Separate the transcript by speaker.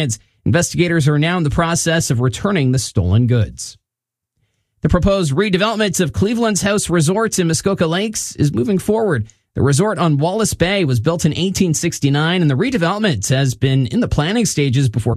Speaker 1: Investigators are now in the process of returning the stolen goods. The proposed redevelopment of Cleveland's House Resort in Muskoka Lakes is moving forward. The resort on Wallace Bay was built in 1869, and the redevelopment has been in the planning stages before